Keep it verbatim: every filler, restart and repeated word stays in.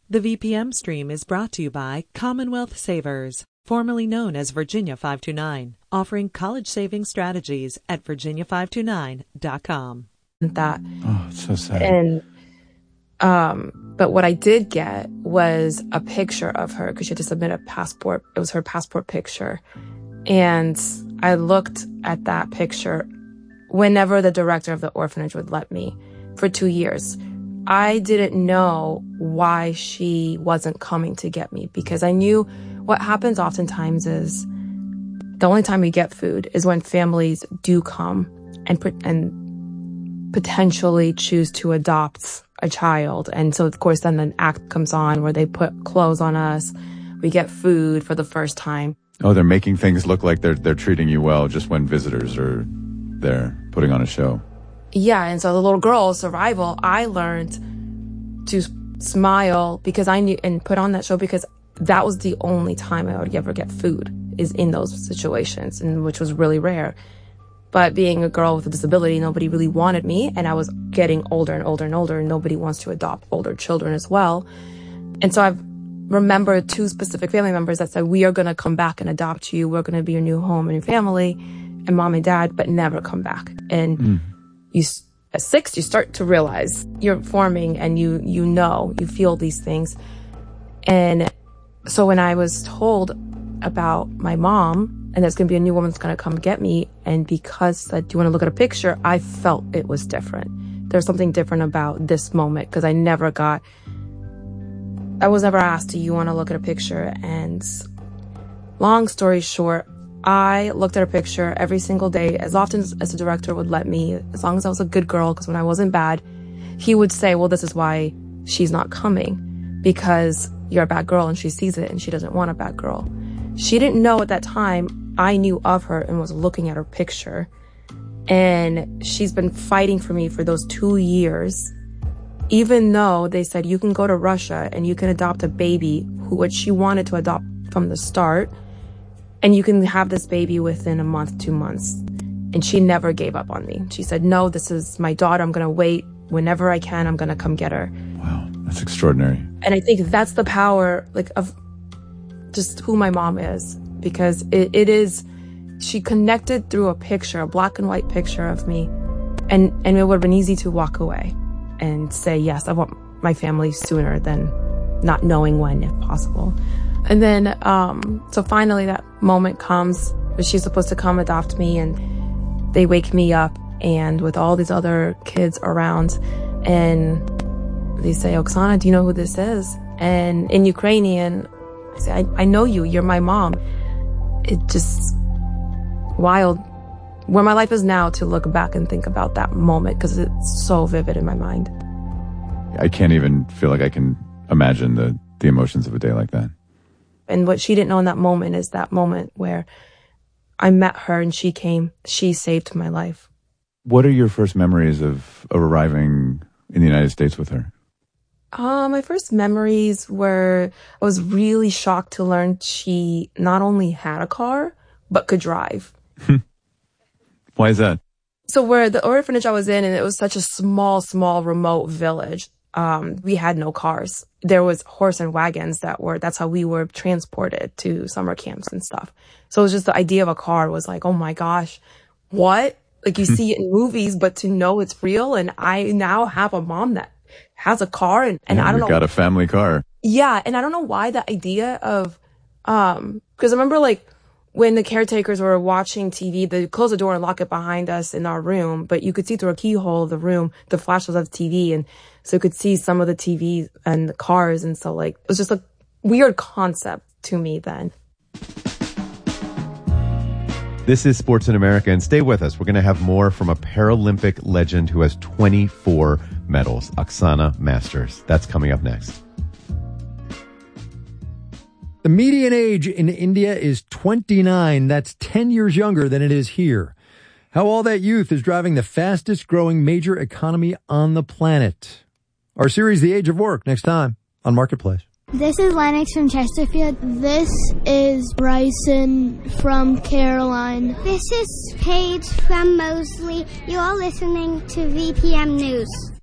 The V P M stream is brought to you by Commonwealth Savers, formerly known as Virginia five two nine, offering college saving strategies at virginia five two nine dot com. That. Oh, it's so sad. And, um, but what I did get was a picture of her because she had to submit a passport. It was her passport picture. And I looked at that picture whenever the director of the orphanage would let me for two years. I didn't know why she wasn't coming to get me because I knew what happens oftentimes is the only time we get food is when families do come and and potentially choose to adopt a child. And so, of course, then an act comes on where they put clothes on us. We get food for the first time. Oh, they're making things look like they're they're treating you well just when visitors are there putting on a show. Yeah, and so the little girl, survival, I learned to smile because I knew and put on that show because that was the only time I would ever get food is in those situations, and which was really rare. But being a girl with a disability, nobody really wanted me, and I was getting older and older and older, and nobody wants to adopt older children as well. And so I've remembered two specific family members that said, we are going to come back and adopt you. We're going to be your new home and your family, and mom and dad, but never come back. And mm. you, at six, you start to realize you're forming and you, you know, you feel these things. And so when I was told about my mom, and there's going to be a new woman that's going to come get me, and because said, do you want to look at a picture? I felt it was different. There's something different about this moment because I never got, I was never asked, do you want to look at a picture? And long story short, I looked at a picture every single day, as often as, as the director would let me, as long as I was a good girl, because when I wasn't bad, he would say, well, this is why she's not coming, because you're a bad girl, and she sees it, and she doesn't want a bad girl. She didn't know at that time I knew of her and was looking at her picture. And she's been fighting for me for those two years, even though they said you can go to Russia and you can adopt a baby who what she wanted to adopt from the start. And you can have this baby within a month, two months. And she never gave up on me. She said, no, this is my daughter. I'm going to wait. Whenever I can, I'm going to come get her. Wow, that's extraordinary. And I think that's the power, like, of just who my mom is. Because it, it is, she connected through a picture, a black and white picture of me. And, and it would have been easy to walk away and say, yes, I want my family sooner than not knowing when, if possible. And then, um, so finally that moment comes where she's supposed to come adopt me, and they wake me up and with all these other kids around, and they say, Oksana, do you know who this is? And in Ukrainian, I say, I, I know you, you're my mom. It just wild where my life is now to look back and think about that moment because it's so vivid in my mind. I can't even feel like I can imagine the, the emotions of a day like that. And what she didn't know in that moment is that moment where I met her and she came, she saved my life. What are your first memories of, of arriving in the United States with her? Uh, my first memories were, I was really shocked to learn she not only had a car, but could drive. Why is that? So where the orphanage I was in, and it was such a small, small, remote village, um, we had no cars. There was horse and wagons that were, that's how we were transported to summer camps and stuff. So it was just the idea of a car was like, oh my gosh, what? Like you see it in movies, but to know it's real. And I now have a mom that has a car, and, and yeah, I don't know. Got a family car. Yeah. And I don't know why the idea of, um, cause I remember like when the caretakers were watching T V, they close the door and lock it behind us in our room, but you could see through a keyhole of the room, the flashes of the T V. And so you could see some of the T V and the cars. And so like, it was just a weird concept to me then. This is Sports in America, and stay with us. We're going to have more from a Paralympic legend who has twenty-four medals, Oksana Masters. That's coming up next. The median age in India is twenty-nine. That's ten years younger than it is here. How all that youth is driving the fastest growing major economy on the planet. Our series, The Age of Work, next time on Marketplace. This is Lennox from Chesterfield. This is Bryson from Caroline. This is Paige from Moseley. You're listening to V P M News.